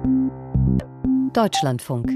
Deutschlandfunk.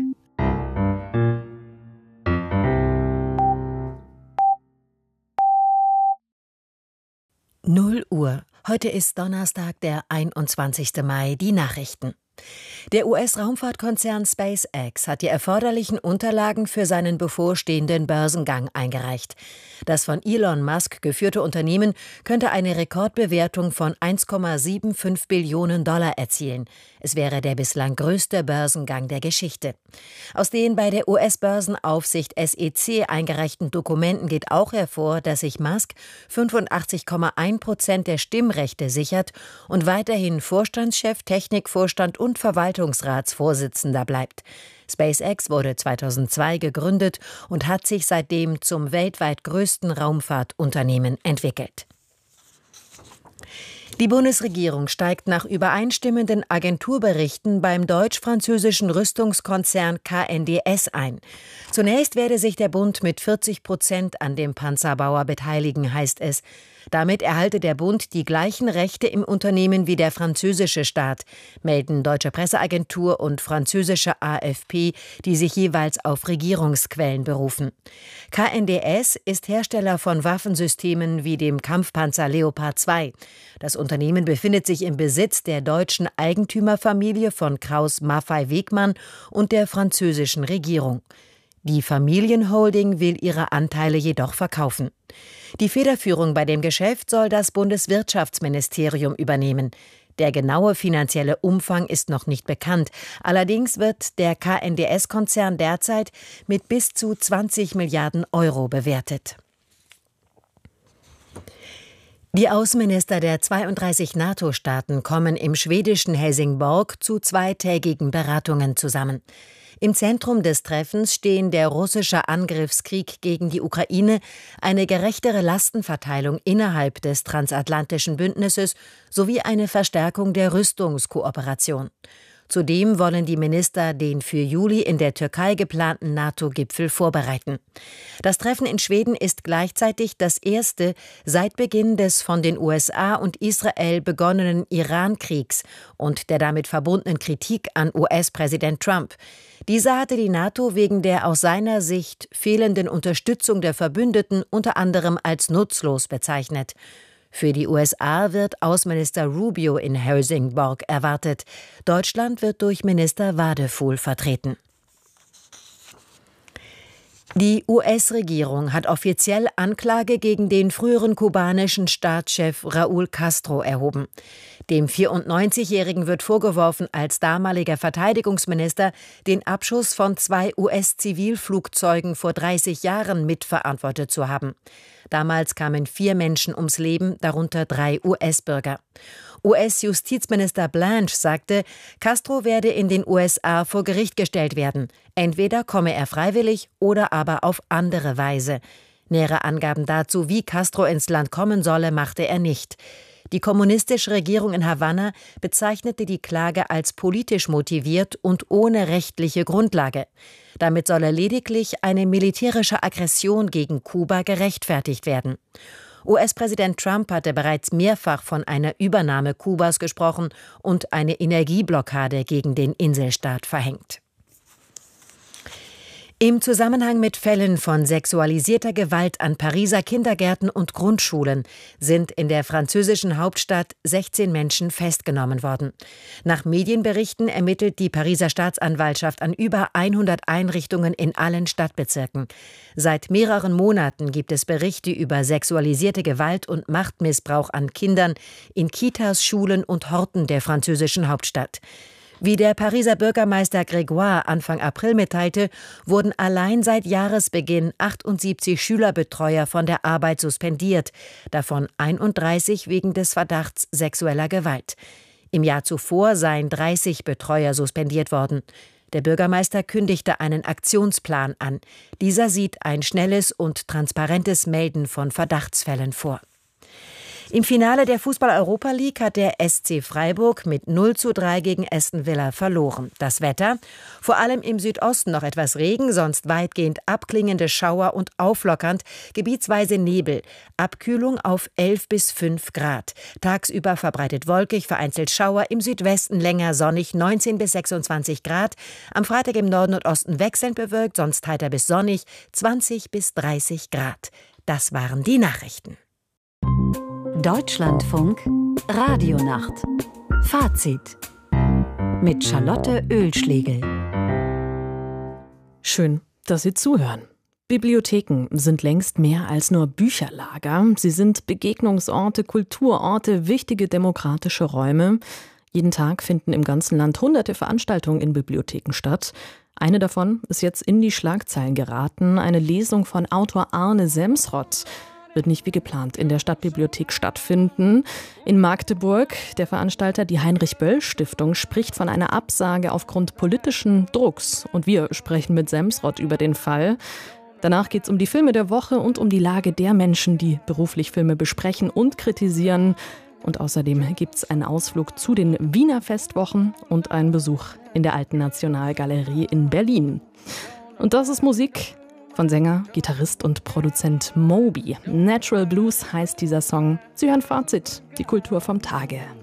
Null Uhr. Heute ist Donnerstag, der 21. Mai. Die Nachrichten. Der US-Raumfahrtkonzern SpaceX hat die erforderlichen Unterlagen für seinen bevorstehenden Börsengang eingereicht. Das von Elon Musk geführte Unternehmen könnte eine Rekordbewertung von 1,75 Billionen Dollar erzielen. Es wäre der bislang größte Börsengang der Geschichte. Aus den bei der US-Börsenaufsicht SEC eingereichten Dokumenten geht auch hervor, dass sich Musk 85,1% der Stimmrechte sichert und weiterhin Vorstandschef, Technikvorstand und Verwaltungsratsvorsitzender bleibt. SpaceX wurde 2002 gegründet und hat sich seitdem zum weltweit größten Raumfahrtunternehmen entwickelt. Die Bundesregierung steigt nach übereinstimmenden Agenturberichten beim deutsch-französischen Rüstungskonzern KNDS ein. Zunächst werde sich der Bund mit 40% an dem Panzerbauer beteiligen, heißt es. Damit erhalte der Bund die gleichen Rechte im Unternehmen wie der französische Staat, melden Deutsche Presseagentur und französische AFP, die sich jeweils auf Regierungsquellen berufen. KNDS ist Hersteller von Waffensystemen wie dem Kampfpanzer Leopard 2. Das Unternehmen befindet sich im Besitz der deutschen Eigentümerfamilie von Krauss Maffei Wegmann und der französischen Regierung. Die Familienholding will ihre Anteile jedoch verkaufen. Die Federführung bei dem Geschäft soll das Bundeswirtschaftsministerium übernehmen. Der genaue finanzielle Umfang ist noch nicht bekannt. Allerdings wird der KNDS-Konzern derzeit mit bis zu 20 Milliarden Euro bewertet. Die Außenminister der 32 NATO-Staaten kommen im schwedischen Helsingborg zu zweitägigen Beratungen zusammen. Im Zentrum des Treffens stehen der russische Angriffskrieg gegen die Ukraine, eine gerechtere Lastenverteilung innerhalb des transatlantischen Bündnisses sowie eine Verstärkung der Rüstungskooperation. Zudem wollen die Minister den für Juli in der Türkei geplanten NATO-Gipfel vorbereiten. Das Treffen in Schweden ist gleichzeitig das erste seit Beginn des von den USA und Israel begonnenen Iran-Kriegs und der damit verbundenen Kritik an US-Präsident Trump. Dieser hatte die NATO wegen der aus seiner Sicht fehlenden Unterstützung der Verbündeten unter anderem als nutzlos bezeichnet. Für die USA wird Außenminister Rubio in Helsingborg erwartet. Deutschland wird durch Minister Wadefuhl vertreten. Die US-Regierung hat offiziell Anklage gegen den früheren kubanischen Staatschef Raúl Castro erhoben. Dem 94-Jährigen wird vorgeworfen, als damaliger Verteidigungsminister den Abschuss von 2 US-Zivilflugzeugen vor 30 Jahren mitverantwortet zu haben. Damals kamen 4 Menschen ums Leben, darunter 3 US-Bürger. US-Justizminister Blanche sagte, Castro werde in den USA vor Gericht gestellt werden. Entweder komme er freiwillig oder aber auf andere Weise. Nähere Angaben dazu, wie Castro ins Land kommen solle, machte er nicht. Die kommunistische Regierung in Havanna bezeichnete die Klage als politisch motiviert und ohne rechtliche Grundlage. Damit solle lediglich eine militärische Aggression gegen Kuba gerechtfertigt werden. US-Präsident Trump hatte bereits mehrfach von einer Übernahme Kubas gesprochen und eine Energieblockade gegen den Inselstaat verhängt. Im Zusammenhang mit Fällen von sexualisierter Gewalt an Pariser Kindergärten und Grundschulen sind in der französischen Hauptstadt 16 Menschen festgenommen worden. Nach Medienberichten ermittelt die Pariser Staatsanwaltschaft an über 100 Einrichtungen in allen Stadtbezirken. Seit mehreren Monaten gibt es Berichte über sexualisierte Gewalt und Machtmissbrauch an Kindern in Kitas, Schulen und Horten der französischen Hauptstadt. Wie der Pariser Bürgermeister Grégoire Anfang April mitteilte, wurden allein seit Jahresbeginn 78 Schülerbetreuer von der Arbeit suspendiert, davon 31 wegen des Verdachts sexueller Gewalt. Im Jahr zuvor seien 30 Betreuer suspendiert worden. Der Bürgermeister kündigte einen Aktionsplan an. Dieser sieht ein schnelles und transparentes Melden von Verdachtsfällen vor. Im Finale der Fußball-Europa League hat der SC Freiburg mit 0:3 gegen Aston Villa verloren. Das Wetter? Vor allem im Südosten noch etwas Regen, sonst weitgehend abklingende Schauer und auflockernd, gebietsweise Nebel. Abkühlung auf 11 bis 5 Grad. Tagsüber verbreitet wolkig, vereinzelt Schauer, im Südwesten länger sonnig, 19 bis 26 Grad. Am Freitag im Norden und Osten wechselnd bewölkt, sonst heiter bis sonnig, 20 bis 30 Grad. Das waren die Nachrichten. Deutschlandfunk Radionacht. Fazit mit Charlotte Oehlschlegel. Schön, dass Sie zuhören. Bibliotheken sind längst mehr als nur Bücherlager. Sie sind Begegnungsorte, Kulturorte, wichtige demokratische Räume. Jeden Tag finden im ganzen Land hunderte Veranstaltungen in Bibliotheken statt. Eine davon ist jetzt in die Schlagzeilen geraten. Eine Lesung von Autor Arne Semsrott wird nicht wie geplant in der Stadtbibliothek stattfinden. In Magdeburg, der Veranstalter, die Heinrich-Böll-Stiftung, spricht von einer Absage aufgrund politischen Drucks. Und wir sprechen mit Semsrott über den Fall. Danach geht es um die Filme der Woche und um die Lage der Menschen, die beruflich Filme besprechen und kritisieren. Und außerdem gibt es einen Ausflug zu den Wiener Festwochen und einen Besuch in der Alten Nationalgalerie in Berlin. Und das ist Musik von Sänger, Gitarrist und Produzent Moby. Natural Blues heißt dieser Song. Sie hören Fazit, die Kultur vom Tage.